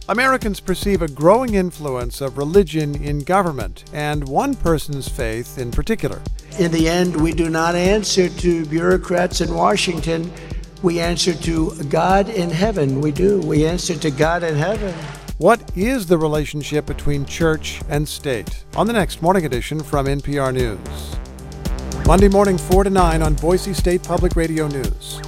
Americans perceive a growing influence of religion in government, and one person's faith in particular. In the end, we do not answer to bureaucrats in Washington. We answer to God in heaven. We answer to God in heaven. What is the relationship between church and state? On the next Morning Edition from NPR News. Monday morning, 4 to 9 on Boise State Public Radio News.